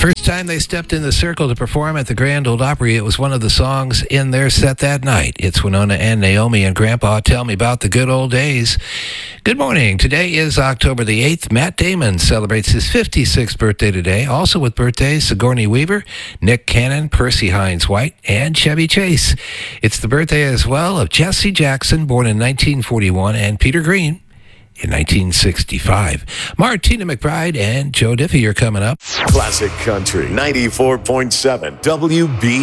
First time they stepped in the circle to perform at the Grand Ole Opry, it was one of the songs in their set that night. It's Winona and Naomi and Grandpa Tell Me About the Good Old Days. Good morning. Today is October the 8th. Matt Damon celebrates his 56th birthday today. Also with birthdays, Sigourney Weaver, Nick Cannon, Percy Hines White, and Chevy Chase. It's the birthday as well of Jesse Jackson, born in 1941, and Peter Green in 1965. Martina McBride and Joe Diffie are coming up. Classic Country 94.7 WB.